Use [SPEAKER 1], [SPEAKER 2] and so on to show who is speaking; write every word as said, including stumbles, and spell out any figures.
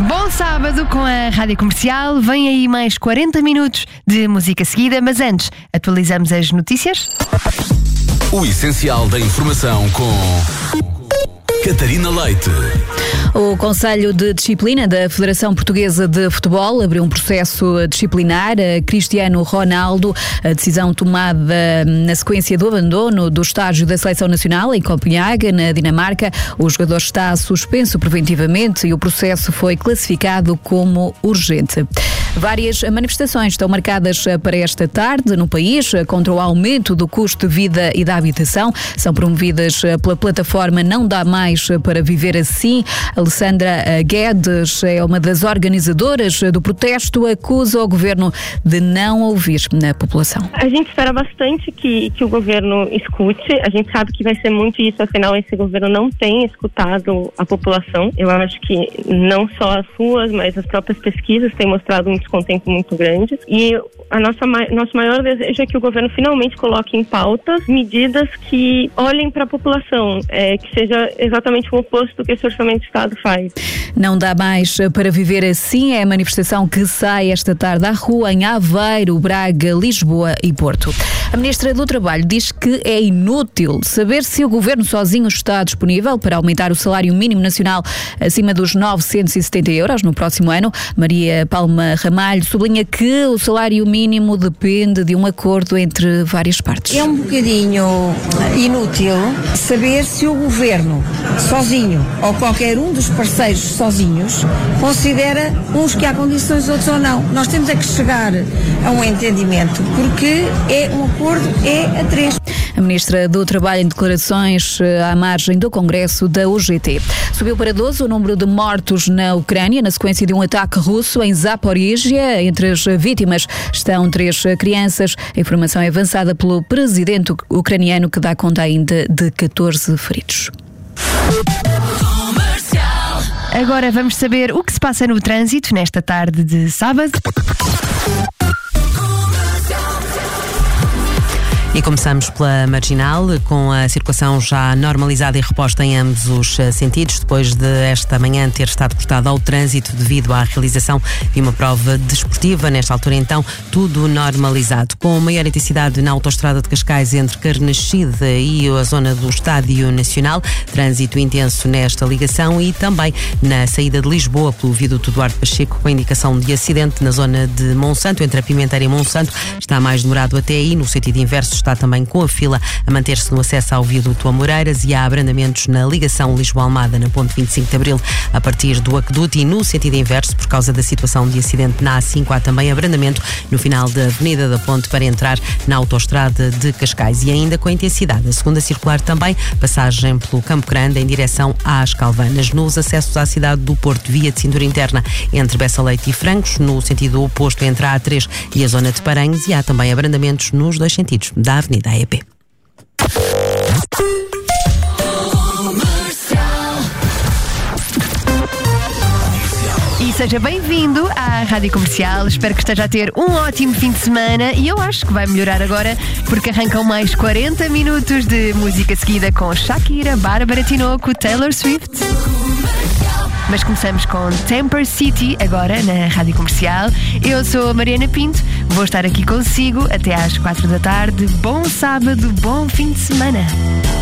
[SPEAKER 1] Bom sábado com a Rádio Comercial. Vem aí mais quarenta minutos de música seguida, mas antes, atualizamos as notícias.
[SPEAKER 2] O essencial da informação com Catarina Leite.
[SPEAKER 3] O Conselho de Disciplina da Federação Portuguesa de Futebol abriu um processo disciplinar a Cristiano Ronaldo. A decisão tomada na sequência do abandono do estágio da Seleção Nacional em Copenhague, na Dinamarca. O jogador está suspenso preventivamente e o processo foi classificado como urgente. Várias manifestações estão marcadas para esta tarde no país contra o aumento do custo de vida e da habitação. São promovidas pela plataforma Não Dá Mais para Viver Assim. Alessandra Guedes é uma das organizadoras do protesto, acusa o governo de não ouvir a população.
[SPEAKER 4] A gente espera bastante que, que o governo escute. A gente sabe que vai ser muito isso, afinal esse governo não tem escutado a população. Eu acho que não só as ruas, mas as próprias pesquisas têm mostrado um descontento muito grande. E a nossa, nosso maior desejo é que o governo finalmente coloque em pauta medidas que olhem para a população, é, que seja exatamente o oposto do que esse orçamento do Estado faz.
[SPEAKER 3] Não dá mais para viver assim. É a manifestação que sai esta tarde à rua em Aveiro, Braga, Lisboa e Porto. A Ministra do Trabalho diz que é inútil saber se o Governo sozinho está disponível para aumentar o salário mínimo nacional acima dos novecentos e setenta euros no próximo ano. Maria Palma Ramalho sublinha que o salário mínimo depende de um acordo entre várias partes.
[SPEAKER 5] É um bocadinho inútil saber se o Governo sozinho ou qualquer um dos parceiros sozinhos considera uns que há condições, outros ou não. Nós temos é que chegar a um entendimento, porque é um acordo, é a três.
[SPEAKER 3] A Ministra do Trabalho em declarações à margem do Congresso da U G T. Subiu para doze o número de mortos na Ucrânia na sequência de um ataque russo em Zaporizhia. Entre as vítimas estão três crianças. A informação é avançada pelo presidente ucraniano, que dá conta ainda de catorze feridos.
[SPEAKER 1] Agora vamos saber o que se passa no trânsito nesta tarde de sábado.
[SPEAKER 6] E começamos pela Marginal, com a circulação já normalizada e reposta em ambos os sentidos, depois de esta manhã ter estado cortada ao trânsito devido à realização de uma prova desportiva. Nesta altura, então, tudo normalizado. Com maior intensidade na autoestrada de Cascais entre Carnaxide e a zona do Estádio Nacional, trânsito intenso nesta ligação, e também na saída de Lisboa pelo viaduto Duarte Pacheco, com indicação de acidente na zona de Monsanto, entre a Pimenteira e Monsanto. Está mais demorado até aí. No sentido inverso, está também com a fila a manter-se no acesso ao viaduto Amoreiras, e há abrandamentos na ligação Lisboa-Almada, na ponte vinte e cinco de Abril, a partir do aqueduto, e no sentido inverso, por causa da situação de acidente na A cinco, há também abrandamento no final da Avenida da Ponte para entrar na autoestrada de Cascais. E ainda com intensidade a segunda circular também, passagem pelo Campo Grande em direção às Calvanas. Nos acessos à cidade do Porto, via de cintura interna entre Bessa Leite e Francos, no sentido oposto entre a A três e a zona de Paranhos, e há também abrandamentos nos dois sentidos da Avenida A E P.
[SPEAKER 1] E seja bem-vindo à Rádio Comercial. Espero que esteja a ter um ótimo fim de semana, e eu acho que vai melhorar agora, porque arrancam mais quarenta minutos de música seguida com Shakira, Bárbara Tinoco, Taylor Swift. Mas começamos com Temper City, agora na Rádio Comercial. Eu sou a Mariana Pinto, vou estar aqui consigo até às quatro da tarde. Bom sábado, bom fim de semana.